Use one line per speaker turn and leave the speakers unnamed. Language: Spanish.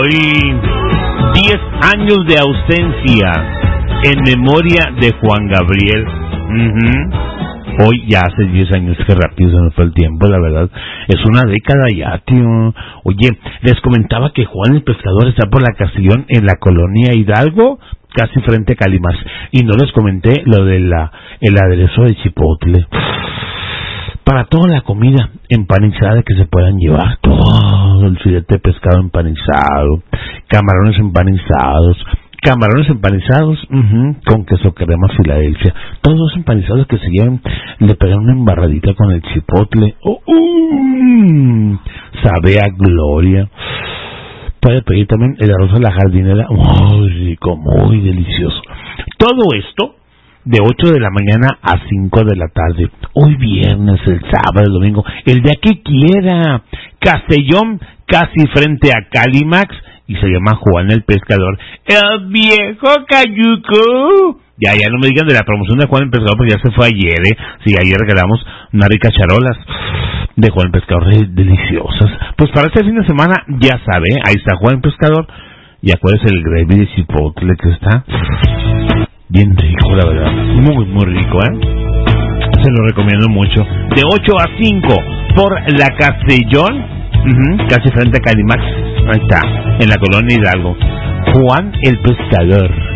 Hoy, 10 años de ausencia en memoria de Juan Gabriel. Hoy ya hace 10 años, que rápido se nos fue el tiempo, la verdad. Es una década ya, tío. Oye, les comentaba que Juan el Pescador está por la Castellón en la colonia Hidalgo, casi frente a Calimax. Y no les comenté lo de el aderezo de chipotle. Para toda la comida empanizada que se puedan llevar, todo el filete de pescado empanizado, camarones empanizados con queso crema Filadelfia, todos los empanizados que se lleven, le pegan una embarradita con el chipotle, sabe a gloria. Puede pedir también el arroz a la jardinera, muy rico, muy delicioso. Todo esto de 8 de la mañana a 5 de la tarde. Hoy viernes, el sábado, el domingo, el día que quiera. Castellón, casi frente a Calimax, y se llama Juan el Pescador. ¡El viejo cayuco! Ya no me digan de la promoción de Juan el Pescador, porque ya se fue ayer, Sí, ayer regalamos unas ricas charolas de Juan el Pescador, deliciosas. Pues para este fin de semana, ya sabe, ahí está Juan el Pescador. Y acuérdese el gravy de chipotle que está bien rico, la verdad. Muy, muy rico, Se lo recomiendo mucho. De 8 a 5 por la Castellón, casi frente a Calimax. Ahí está, en la colonia Hidalgo. Juan el Pescador.